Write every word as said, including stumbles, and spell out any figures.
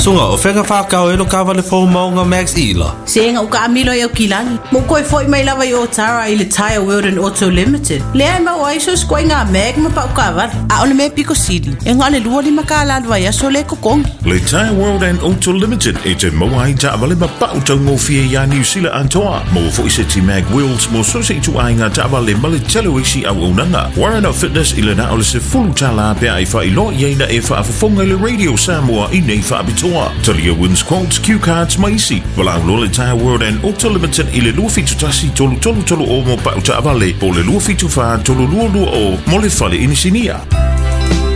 Sunga o whenga whakau e lo kawa le fō maunga Max Ila. Senga o ka amilo e o kilangi. Mo koe foi mai lava i o Tara i le Tire World and Auto Limited. Lea e mau aiso skoi ngā meg ma pau kawa. A ole me piko sili. E ngā le lua li maka aladwa ia so le kokongi. Le Tire World and Auto Limited e te maua i ta avale ma pau tau ngofia ia New Zealand antoa. Mo fo i se ti mag wheels mo so se tu ai ngā ta avale ma le telo isi au unanga. Warren Fitness i le na ole se fulu tala pia i wha i lo i eina e wha afafonga le Radio Samoa i nei wha abitoa. Talia wins quotes, cue cards, maisi. Wala au le Tire World and Auto Limited i le lua fitu tasi tolu tolu tolu o mo pau ta avale. Po le lua fitu wha tolu lua lua o mo le fale inisinia.